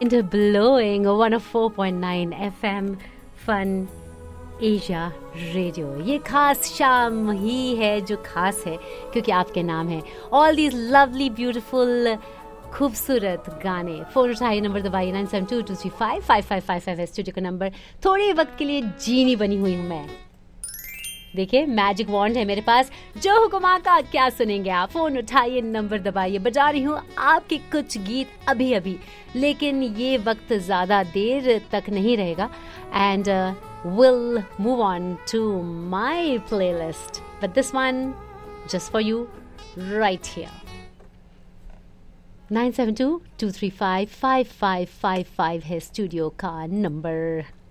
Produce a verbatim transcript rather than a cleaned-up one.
into blowing one oh four point nine F M Fun Asia Radio. ये खास शाम ही है जो खास है क्योंकि आपके नाम है. All these lovely beautiful खूबसूरत गाने. फोन उठाइए, नंबर दबाइए nine seven to to three five five five five five है स्टूडियो का नंबर. थोड़े वक्त के लिए जीनी बनी हुई हूँ मैं. देखिए मैजिक वॉन्ड है मेरे पास. जो हुक्मा का क्या सुनेंगे आप. फोन उठाइए, नंबर दबाइए. बजा रही हूँ आपके कुछ गीत अभी अभी, लेकिन ये वक्त ज्यादा देर तक नहीं रहेगा. And will move on to my play list, but this one just for you right here. Nine seven to to three five five five five five है स्टूडियो का नंबर.